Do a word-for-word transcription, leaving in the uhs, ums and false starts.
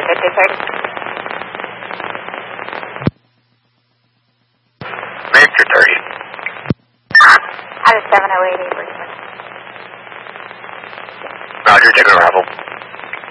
two thirty. Victor thirty. Out of seven oh eight, Brisbane. Roger, take an arrival.